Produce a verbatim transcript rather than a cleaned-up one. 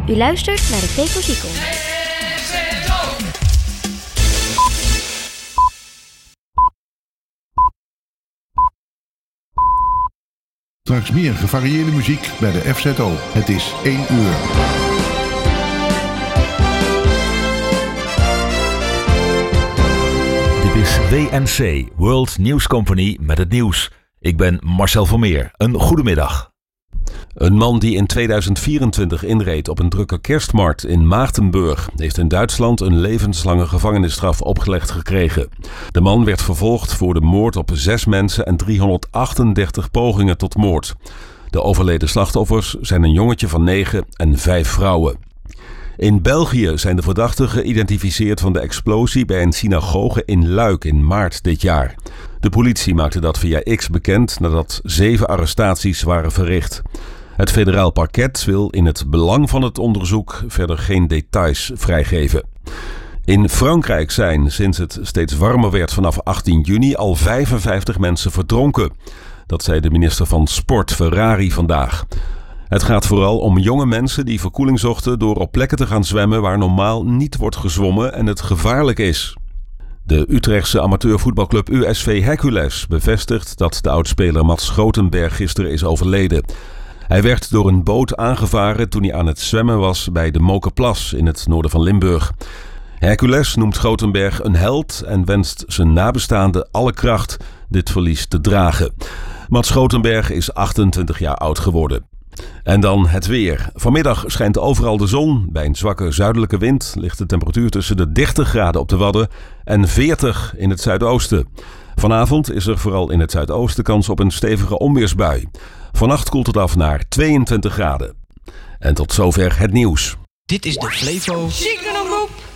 U luistert naar de Teco Ziekon. Straks meer gevarieerde muziek bij de F Z O. Het is één uur. Dit is W N C, World News Company, met het nieuws. Ik ben Marcel Vermeer. Een goedemiddag. Een man die in tweeduizend vierentwintig inreed op een drukke kerstmarkt in Maagdenburg heeft in Duitsland een levenslange gevangenisstraf opgelegd gekregen. De man werd vervolgd voor de moord op zes mensen en driehonderdachtendertig pogingen tot moord. De overleden slachtoffers zijn een jongetje van negen en vijf vrouwen. In België zijn de verdachten geïdentificeerd van de explosie bij een synagoge in Luik in maart dit jaar. De politie maakte dat via X bekend nadat zeven arrestaties waren verricht. Het federaal parket wil in het belang van het onderzoek verder geen details vrijgeven. In Frankrijk zijn, sinds het steeds warmer werd vanaf achttien juni, al vijfenvijftig mensen verdronken. Dat zei de minister van Sport Ferrari vandaag. Het gaat vooral om jonge mensen die verkoeling zochten door op plekken te gaan zwemmen waar normaal niet wordt gezwommen en het gevaarlijk is. De Utrechtse amateurvoetbalclub U S V Hercules bevestigt dat de oudspeler Mats Schotenberg gisteren is overleden. Hij werd door een boot aangevaren toen hij aan het zwemmen was bij de Mokerplas in het noorden van Limburg. Hercules noemt Schotenberg een held en wenst zijn nabestaanden alle kracht dit verlies te dragen. Mats Schotenberg is achtentwintig jaar oud geworden. En dan het weer. Vanmiddag schijnt overal de zon. Bij een zwakke zuidelijke wind ligt de temperatuur tussen de dertig graden op de Wadden en veertig in het zuidoosten. Vanavond is er vooral in het zuidoosten kans op een stevige onweersbui. Vannacht koelt het af naar tweeëntwintig graden. En tot zover het nieuws. Dit is de Flevo Ziekenroep.